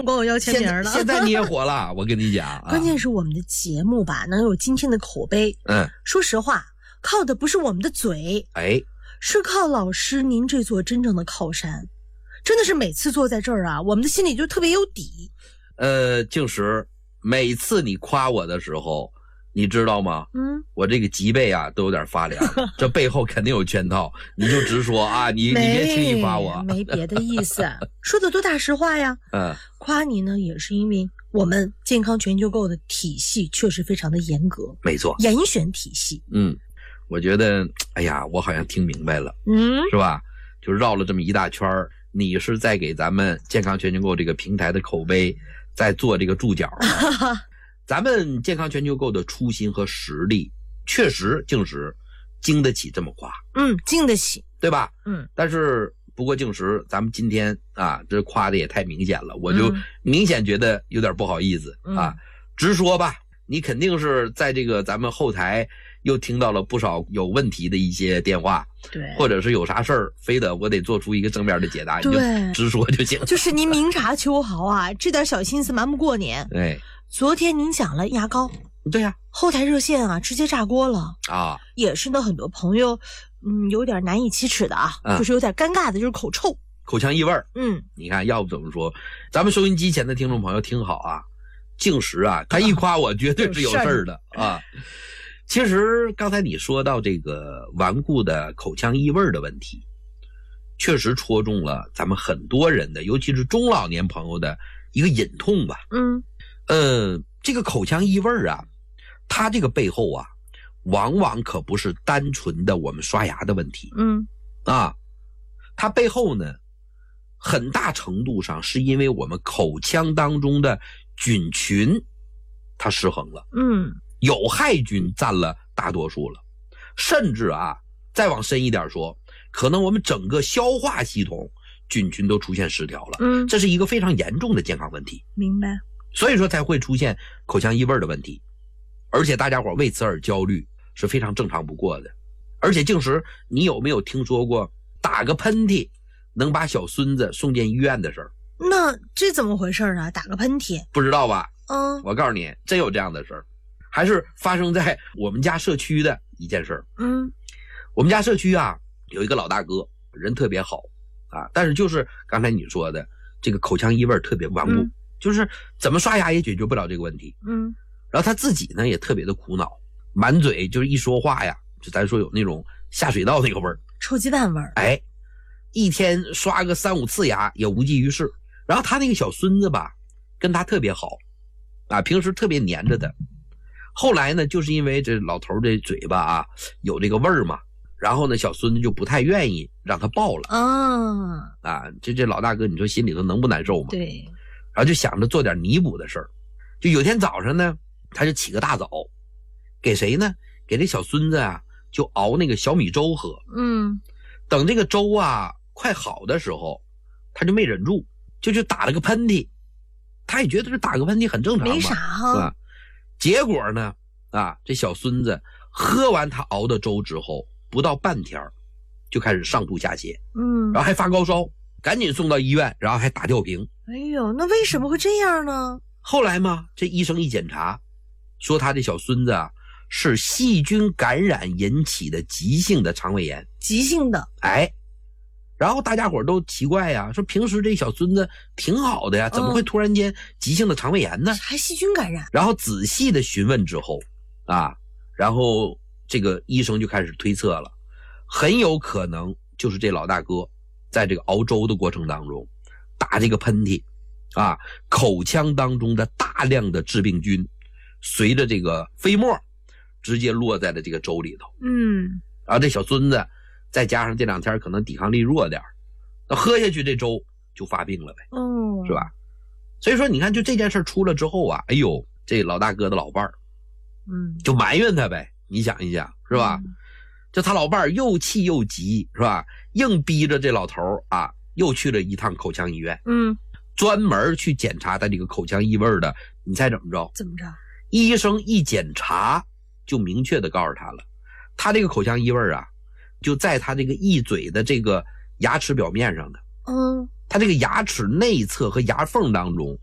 上管我要签名了。 现在你也火了，我跟你讲。 关键是我们的节目吧，能有今天的口碑。说实话，靠的不是我们的嘴，是靠老师您这座真正的靠山。真的是每次坐在这儿啊，我们的心里就特别有底。 静石，每次你夸我的时候，你知道吗？我这个脊背啊都有点发凉，这背后肯定有圈套，你就直说啊，你别轻易夸我， 没别的意思，说的多大实话呀。夸你呢也是因为我们健康全球购的体系确实非常的严格， 没错， 严选体系。 我觉得，哎呀，我好像听明白了，是吧？就绕了这么一大圈，你是在给咱们健康全球购这个平台的口碑在做这个注脚。咱们健康全球购的初心和实力确实静石经得起这么夸， 经得起， 对吧？但是不过静石咱们今天啊，这夸的也太明显了，我就明显觉得有点不好意思啊。直说吧，你肯定是在这个咱们后台又听到了不少有问题的一些电话， 对， 或者是有啥事儿非得我得做出一个正面的解答，你就直说就行。 就是您明察秋毫啊，这点小心思瞒不过您。昨天您讲了牙膏， 对呀， 后台热线啊直接炸锅了啊，也是呢，很多朋友有点难以启齿的就是有点尴尬的，就是口臭、 口腔异味。你看，要不怎么说，咱们收音机前的听众朋友听好啊，静石啊，他一夸我绝对是有事儿的啊。其实刚才你说到这个顽固的口腔异味的问题，确实戳中了咱们很多人的，尤其是中老年朋友的一个隐痛吧。这个口腔异味啊，它这个背后啊，往往可不是单纯的我们刷牙的问题。它背后呢，很大程度上是因为我们口腔当中的菌群它失衡了。有害菌占了大多数了，甚至啊，再往深一点说，可能我们整个消化系统菌群都出现失调了。这是一个非常严重的健康问题。 明白。 所以说才会出现口腔异味的问题，而且大家伙为此而焦虑是非常正常不过的。而且静石，你有没有听说过打个喷嚏能把小孙子送进医院的事儿？ 那这怎么回事啊？打个喷嚏？ 不知道吧？我告诉你，真有这样的事儿，还是发生在我们家社区的一件事儿。我们家社区啊，有一个老大哥，人特别好啊，但是就是刚才你说的这个口腔异味特别顽固。就是怎么刷牙也解决不了这个问题。然后他自己呢也特别的苦恼，满嘴就是一说话呀，就咱说有那种下水道那个味儿， 臭鸡蛋味儿。 一天刷个3-5次牙也无济于事。然后他那个小孙子吧，跟他特别好啊，平时特别黏着他。后来呢，就是因为这老头这嘴巴啊有这个味儿嘛，然后呢小孙子就不太愿意让他抱了。这老大哥你说心里头能不难受吗？ 对。 然后就想着做点弥补的事儿，就有天早上呢，他就起个大早，给谁呢？给这小孙子啊，就熬那个小米粥喝。等这个粥啊快好的时候，他就没忍住，就去打了个喷嚏。他也觉得这打个喷嚏很正常嘛， 没啥哈。 结果呢，这小孙子喝完他熬的粥之后，不到半天就开始上吐下泻，然后还发高烧，赶紧送到医院，然后还打吊瓶。 哎呦，那为什么会这样呢？ 后来嘛，这医生一检查，说他这小孙子啊是细菌感染引起的急性的肠胃炎。 急性的。 然后大家伙都奇怪呀，说平时这小孙子挺好的呀，怎么会突然间急性的肠胃炎呢？ 还细菌感染。 然后仔细的询问之后然后这个医生就开始推测了，很有可能就是这老大哥在这个熬粥的过程当中打这个喷嚏口腔当中的大量的致病菌随着这个飞沫直接落在了这个粥里头。然后这小孙子再加上这2天可能抵抗力弱点，那喝下去这粥就发病了呗。是吧？所以说你看，就这件事出了之后啊，哎呦，这老大哥的老伴儿就埋怨他呗。你想一想，是吧？就他老伴儿又气又急，是吧？硬逼着这老头又去了一趟口腔医院。专门去检查他这个口腔异味的。你猜怎么着？ 怎么着？ 医生一检查就明确的告诉他了，他这个口腔异味就在他这个一嘴的这个牙齿表面上的。他这个牙齿内侧和牙缝当中